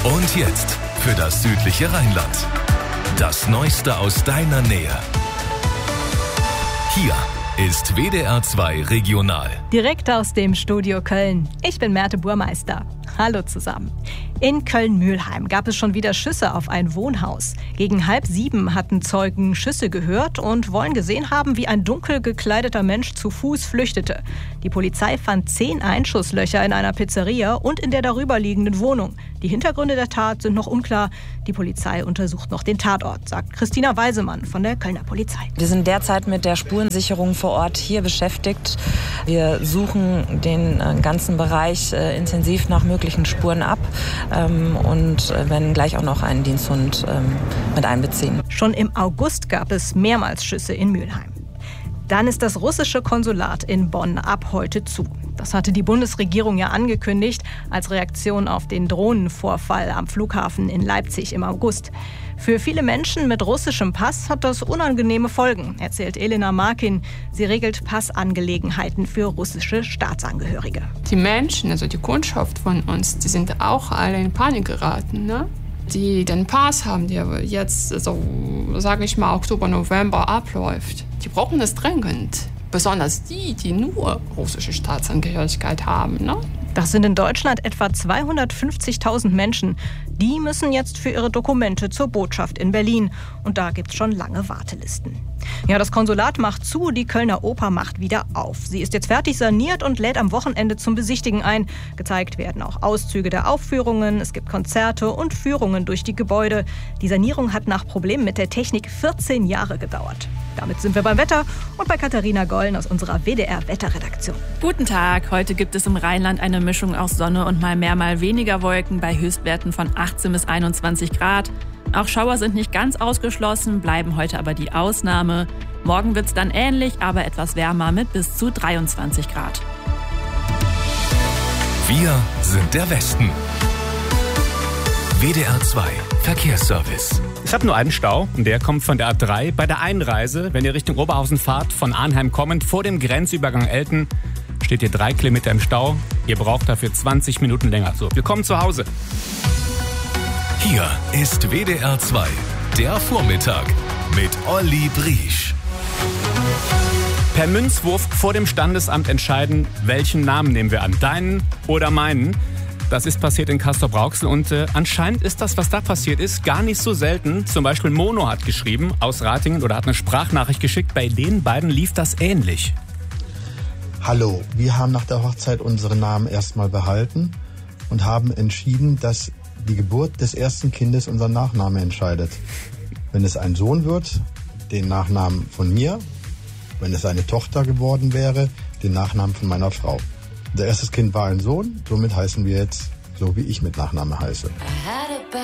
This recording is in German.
Und jetzt für das südliche Rheinland. Das Neueste aus deiner Nähe. Hier ist WDR 2 Regional. Direkt aus dem Studio Köln. Ich bin Merte Burmeister. Hallo zusammen. In Köln-Mülheim gab es schon wieder Schüsse auf ein Wohnhaus. Gegen 6:30 hatten Zeugen Schüsse gehört und wollen gesehen haben, wie ein dunkel gekleideter Mensch zu Fuß flüchtete. Die Polizei fand 10 Einschusslöcher in einer Pizzeria und in der darüberliegenden Wohnung. Die Hintergründe der Tat sind noch unklar. Die Polizei untersucht noch den Tatort, sagt Christina Weisemann von der Kölner Polizei. Wir sind derzeit mit der Spurensicherung vor Ort hier beschäftigt. Wir suchen den ganzen Bereich intensiv nach möglichen Spuren ab und werden gleich auch noch einen Diensthund mit einbeziehen. Schon im August gab es mehrmals Schüsse in Mülheim. Dann ist das russische Konsulat in Bonn ab heute zu. Das hatte die Bundesregierung ja angekündigt, als Reaktion auf den Drohnenvorfall am Flughafen in Leipzig im August. Für viele Menschen mit russischem Pass hat das unangenehme Folgen, erzählt Elena Markin. Sie regelt Passangelegenheiten für russische Staatsangehörige. Die Menschen, also die Kundschaft von uns, die sind auch alle in Panik geraten, ne? Die den Pass haben, der jetzt, sage ich mal, Oktober, November abläuft. Die brauchen es dringend. Besonders die nur russische Staatsangehörigkeit haben, ne? Das sind in Deutschland etwa 250.000 Menschen. Die müssen jetzt für ihre Dokumente zur Botschaft in Berlin. Und da gibt's schon lange Wartelisten. Ja, das Konsulat macht zu, die Kölner Oper macht wieder auf. Sie ist jetzt fertig saniert und lädt am Wochenende zum Besichtigen ein. Gezeigt werden auch Auszüge der Aufführungen, es gibt Konzerte und Führungen durch die Gebäude. Die Sanierung hat nach Problemen mit der Technik 14 Jahre gedauert. Damit sind wir beim Wetter und bei Katharina Gollen aus unserer WDR-Wetterredaktion. Guten Tag, heute gibt es im Rheinland eine Mischung aus Sonne und mal mehr, mal weniger Wolken bei Höchstwerten von 18 bis 21 Grad. Auch Schauer sind nicht ganz ausgeschlossen, bleiben heute aber die Ausnahme. Morgen wird es dann ähnlich, aber etwas wärmer mit bis zu 23 Grad. Wir sind der Westen. WDR 2 Verkehrsservice. Ich habe nur einen Stau und der kommt von der A3 bei der Einreise. Wenn ihr Richtung Oberhausen fahrt, von Arnheim kommend, vor dem Grenzübergang Elten, steht ihr 3 Kilometer im Stau. Ihr braucht dafür 20 Minuten länger. So, willkommen zu Hause. Hier ist WDR 2, der Vormittag mit Olli Briesch. Per Münzwurf vor dem Standesamt entscheiden, welchen Namen nehmen wir an, deinen oder meinen. Das ist passiert in Castrop-Rauxel und anscheinend ist das, was da passiert ist, gar nicht so selten. Zum Beispiel Mono hat geschrieben aus Ratingen oder hat eine Sprachnachricht geschickt. Bei den beiden lief das ähnlich. Hallo, wir haben nach der Hochzeit unseren Namen erstmal behalten und haben entschieden, dass die Geburt des ersten Kindes unseren Nachnamen entscheidet. Wenn es ein Sohn wird, den Nachnamen von mir. Wenn es eine Tochter geworden wäre, den Nachnamen von meiner Frau. Unser erstes Kind war ein Sohn, somit heißen wir jetzt so, wie ich mit Nachname heiße.